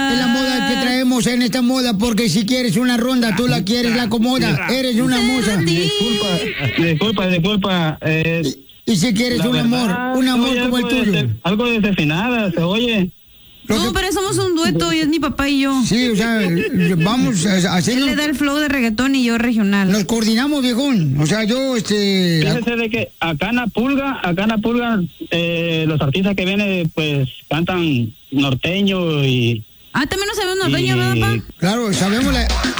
Es la moda que traemos en esta moda, porque si quieres una ronda, tú la quieres, la acomoda. Eres una moza. Disculpa. Y si quieres un amor como el tuyo. Algo desafinada, se oye. No, pero somos un dueto y es mi papá y yo. Sí, o sea, vamos haciendo... Él le da el flow de reggaetón y yo regional. Nos coordinamos, viejón. O sea, yo, Fíjese de que acá en la pulga, los artistas que vienen, pues, cantan norteño y... Ah, también no sabemos norteño, ¿verdad, papá? Claro, sabemos